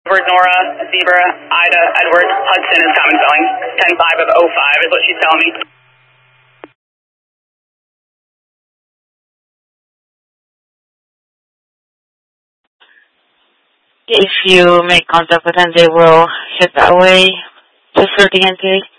Edward, Nora, Zebra, Ida, Edward, Hudson is common spelling. 10-5 of 05 is what she's telling me. If you make contact with them, they will head that way just for the intake.